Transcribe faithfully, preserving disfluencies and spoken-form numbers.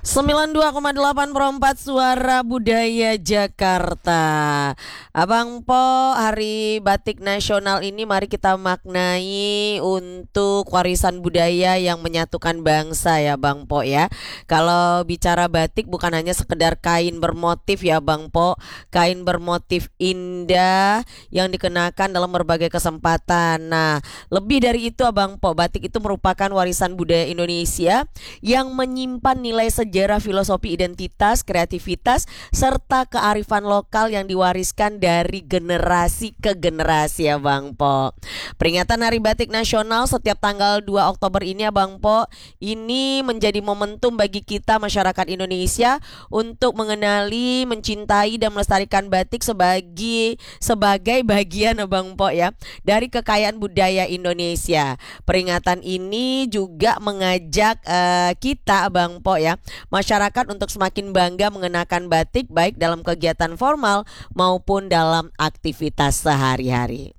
sembilan puluh dua koma delapan perempat Suara Budaya Jakarta. Abang Po, Hari Batik Nasional ini mari kita maknai untuk warisan budaya yang menyatukan bangsa ya Bang Po ya. Kalau bicara batik bukan hanya sekedar kain bermotif ya Bang Po, kain bermotif indah yang dikenakan dalam berbagai kesempatan. Nah, lebih dari itu Abang Po, batik itu merupakan warisan budaya Indonesia yang menyimpan nilai sejarah, filosofi, identitas, kreativitas, serta kearifan lokal yang diwariskan dari generasi ke generasi ya Bang Po. Peringatan Hari Batik Nasional setiap tanggal dua Oktober ini ya Bang Po, ini menjadi momentum bagi kita masyarakat Indonesia untuk mengenali, mencintai, dan melestarikan batik sebagai sebagai bagian ya Bang Po ya dari kekayaan budaya Indonesia. Peringatan ini juga mengajak uh, kita Bang Po ya, masyarakat untuk semakin bangga mengenakan batik baik dalam kegiatan formal maupun dalam aktivitas sehari-hari.